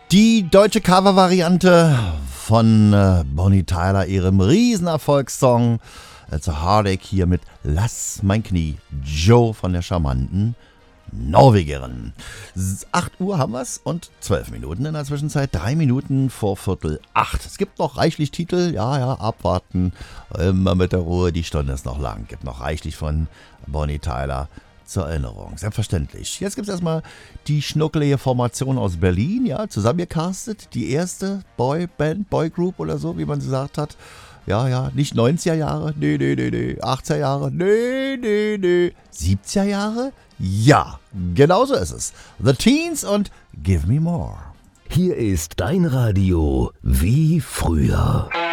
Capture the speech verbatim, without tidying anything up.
Die deutsche Cover-Variante von äh, Bonnie Tyler, ihrem Riesenerfolgssong It's a Heartache, hier mit Lass mein Knie, Joe von der charmanten Norwegerin. acht Uhr haben wir's und zwölf Minuten in der Zwischenzeit, drei Minuten vor Viertel acht. Es gibt noch reichlich Titel, ja, ja, abwarten, immer mit der Ruhe, die Stunde ist noch lang. Gibt noch reichlich von Bonnie Tyler zur Erinnerung, selbstverständlich. Jetzt gibt es erstmal die schnuckelige Formation aus Berlin, ja, zusammengecastet, die erste Boyband, Boygroup oder so, wie man gesagt hat. Ja, ja, nicht neunziger Jahre, nee, nee, nee, nee, achtziger Jahre, nee, nee, nee, siebziger Jahre? Ja, genau so ist es. The Teens und Give Me More. Hier ist dein Radio wie früher.